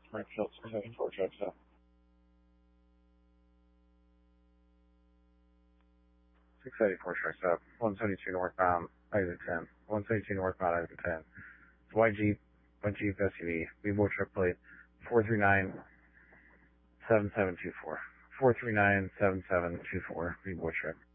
Springfield 674 checks out. 684 checks up. 172 northbound, exit 10. 172 northbound, exit 10. It's white Jeep SUV. Weebo trip plate 4397724. 4397724. Weebo trip.